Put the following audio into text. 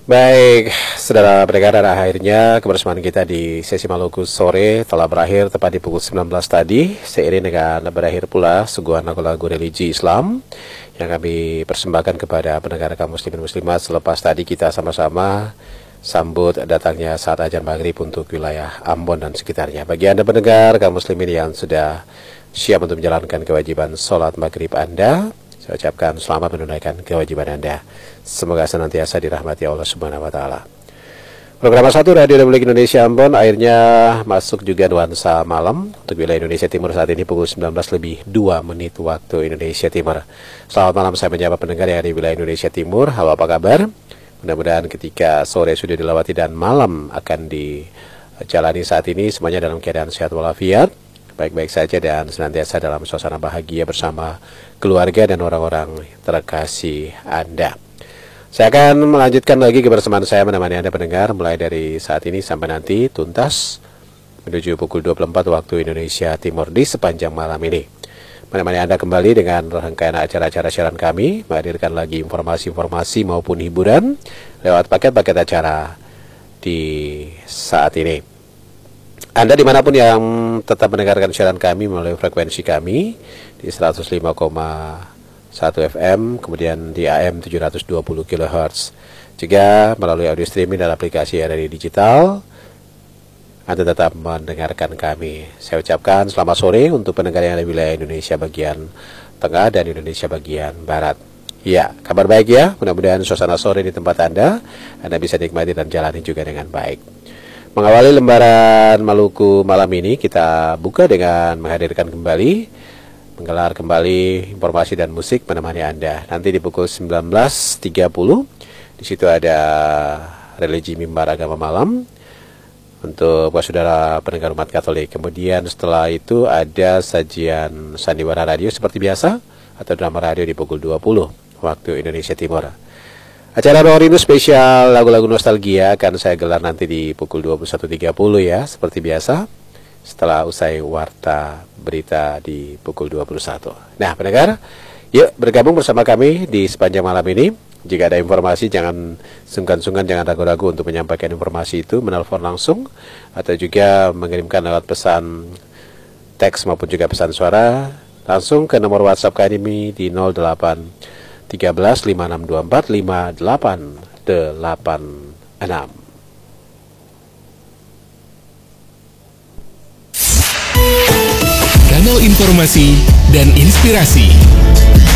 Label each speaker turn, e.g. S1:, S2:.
S1: Baik, saudara pendengar, dan akhirnya kebersamaan kita di sesi Maluku sore telah berakhir tepat di pukul 19 tadi, seiring dengan berakhir pula suguhan lagu-lagu religi Islam yang kami persembahkan kepada pendengar kaum muslimin muslimat selepas tadi kita sama-sama sambut datangnya saat azan maghrib untuk wilayah Ambon dan sekitarnya. Bagi Anda pendengar kaum muslimin yang sudah siap untuk menjalankan kewajiban sholat maghrib Anda, saya ucapkan selamat menunaikan kewajiban Anda. Semoga senantiasa dirahmati Allah Subhanahu wa taala. Program 1 Radio Republik Indonesia Ambon akhirnya masuk juga nuansa malam untuk wilayah Indonesia Timur saat ini pukul 19 lebih 2 menit waktu Indonesia Timur. Selamat malam, saya menyapa pendengar yang di wilayah Indonesia Timur. Halo, apa kabar? Mudah-mudahan ketika sore sudah dilewati dan malam akan dijalani saat ini semuanya dalam keadaan sehat walafiat, baik-baik saja dan senantiasa dalam suasana bahagia bersama keluarga dan orang-orang terkasih Anda. Saya akan melanjutkan lagi kebersamaan saya menemani Anda pendengar mulai dari saat ini sampai nanti tuntas menuju pukul 24 waktu Indonesia Timur di sepanjang malam ini. Menemani Anda kembali dengan rangkaian acara-acara siaran kami, menghadirkan lagi informasi-informasi maupun hiburan lewat paket-paket acara di saat ini. Anda dimanapun yang tetap mendengarkan siaran kami melalui frekuensi kami di 105,1 FM, kemudian di AM 720 kHz. Juga melalui audio streaming dan aplikasi yang ada di digital, Anda tetap mendengarkan kami. Saya ucapkan selamat sore untuk pendengar yang ada di wilayah Indonesia bagian tengah dan Indonesia bagian barat. Ya, kabar baik ya. Mudah-mudahan suasana sore di tempat Anda bisa nikmati dan jalani juga dengan baik. Mengawali lembaran Maluku malam ini, kita buka dengan menghadirkan kembali, menggelar kembali informasi dan musik menemani Anda. Nanti di pukul 19.30, di situ ada religi mimbar agama malam untuk buat saudara pendengar umat Katolik. Kemudian setelah itu ada sajian sandiwara radio seperti biasa atau drama radio di pukul 20 waktu Indonesia Timur. Acara Rorindu spesial lagu-lagu nostalgia akan saya gelar nanti di pukul 21.30 ya, seperti biasa, setelah usai warta berita di pukul 21. Nah pendengar, yuk bergabung bersama kami di sepanjang malam ini. Jika ada informasi jangan sungkan-sungkan, jangan ragu-ragu untuk menyampaikan informasi itu, menelpon langsung atau juga mengirimkan lewat pesan teks maupun juga pesan suara langsung ke nomor WhatsApp kami di 08 13 5624 5886.
S2: Kanal informasi dan inspirasi